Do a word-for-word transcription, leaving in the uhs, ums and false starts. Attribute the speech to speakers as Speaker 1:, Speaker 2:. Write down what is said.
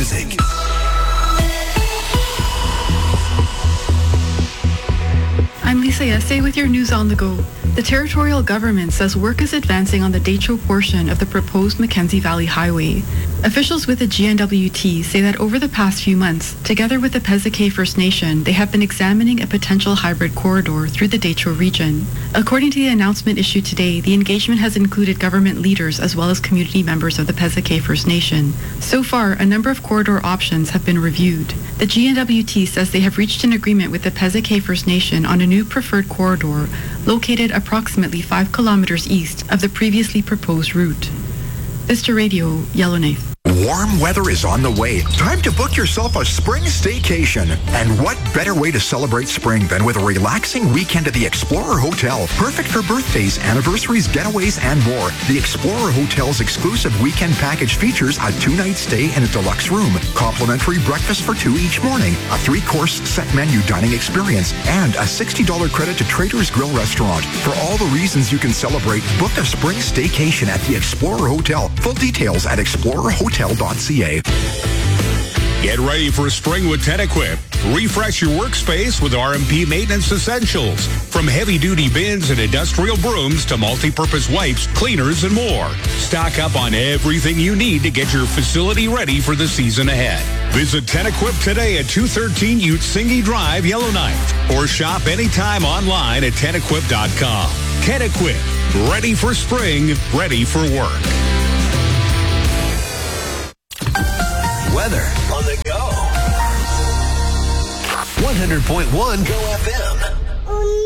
Speaker 1: music.
Speaker 2: I'm Lisa Yeste with your news on the go. The territorial government says work is advancing on the Detroit portion of the proposed Mackenzie Valley Highway. Officials with the G N W T say that over the past few months, together with the Pesquet First Nation, they have been examining a potential hybrid corridor through the Detroit region. According to the announcement issued today, the engagement has included government leaders as well as community members of the Pesquet First Nation. So far, a number of corridor options have been reviewed. The G N W T says they have reached an agreement with the Pesquet First Nation on a new preferred corridor located approximately five kilometers east of the previously proposed route. Vista Radio, Yellowknife.
Speaker 3: Warm weather is on the way. Time to book yourself a spring staycation. And what better way to celebrate spring than with a relaxing weekend at the Explorer Hotel? Perfect for birthdays, anniversaries, getaways, and more. The Explorer Hotel's exclusive weekend package features a two-night stay in a deluxe room, complimentary breakfast for two each morning, a three-course set menu dining experience, and a sixty dollars credit to Trader's Grill restaurant. For all the reasons you can celebrate, book a spring staycation at the Explorer Hotel. Full details at explorer hotel dot c a.
Speaker 4: Get ready for spring with Tenequip. Refresh your workspace with R M P Maintenance Essentials. From heavy-duty bins and industrial brooms to multi-purpose wipes, cleaners, and more. Stock up on everything you need to get your facility ready for the season ahead. Visit Tenequip today at two thirteen Utsingi Drive, Yellowknife. Or shop anytime online at tenequip dot com. Tenequip. Ready for spring, ready for work.
Speaker 1: Weather on the go. one hundred point one Go F M.